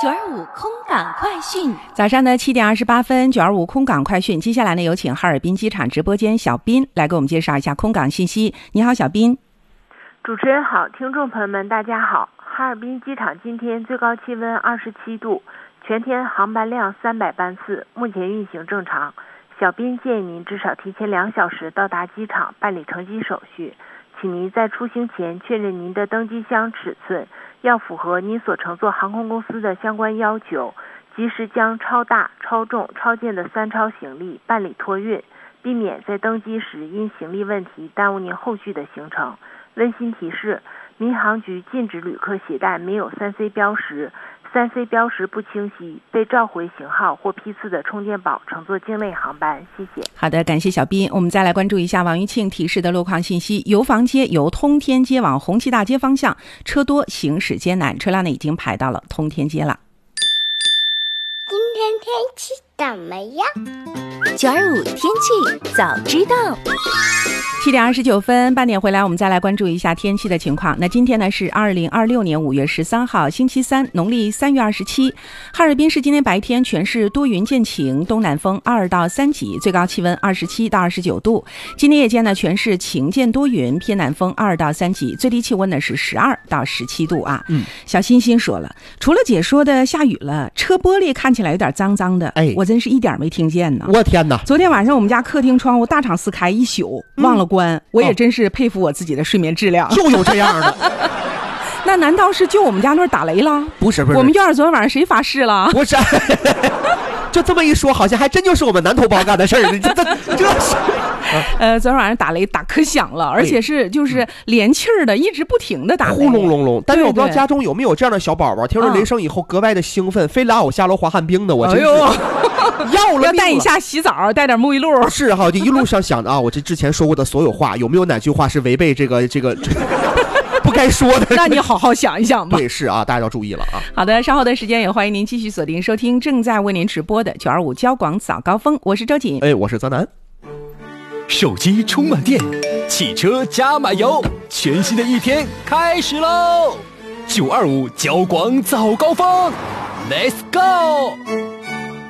925空港快讯， 早上的7点28分，925空港快讯。接下来呢，有请哈尔滨机场直播间小斌来给我们介绍一下空港信息。你好，小斌。 主持人好，听众朋友们大家好。哈尔滨机场今天最高气温27度，全天航班量300班次，目前运行正常。小斌建议您至少提前2小时到达机场办理乘机手续，请您在出行前确认您的登机箱尺寸要符合您所乘坐航空公司的相关要求，及时将超大、超重、超件的3超行李办理托运，避免在登机时因行李问题耽误您后续的行程。温馨提示，民航局禁止旅客携带没有3C 标识、3C 标识不清晰、被召回型号或批次的充电宝乘坐境内航班。谢谢。 好的，感谢小斌。我们再来关注一下王玉庆提示的路况信息。油坊街由通天街往红旗大街方向车多，行驶艰难，车辆呢已经排到了通天街了。 今天天气怎么样 ？925天气早知道。 7点29分，半点回来，我们再来关注一下天气的情况。那今天呢是2026年5月13号，星期三，农历3月27。哈尔滨市今天白天全市多云见晴，东南风2到3级，最高气温27到29度。今天夜间呢，全市晴见多云，偏南风2到3级，最低气温呢是12到17度啊。小欣欣说了，除了姐说的下雨了，车玻璃看起来有点脏脏的，我真是一点没听见呢。 我天哪！ 昨天晚上我们家客厅窗户大敞四开一宿，忘了关，我也真是佩服我自己的睡眠质量。 就有这样的。 那难道是就我们家那儿打雷了？ 不是， 我们院昨天晚上谁发誓了？ 不是。就这么一说，好像还真就是我们南头包干的事儿。这是。 昨天晚上打雷打可响了，而且是就是连气儿的，一直不停的打雷， 呼隆隆隆。但是我不知道家中有没有这样的小宝宝，听说雷声以后格外的兴奋，非拉我下楼滑旱冰的，我真是。 要带你下洗澡，带点沐浴露。 是哈，就一路上想的啊，我这之前说过的所有话，有没有哪句话是违背这个不该说的？ 那你好好想一想吧。 对，是啊，大家要注意了啊。 好的，稍后的时间也欢迎您继续锁定收听正在为您直播的925交广早高峰，我是周瑾， 我是泽南。 手机充满电，汽车加满油，全新的一天开始喽！925交广早高峰 ，Let's go！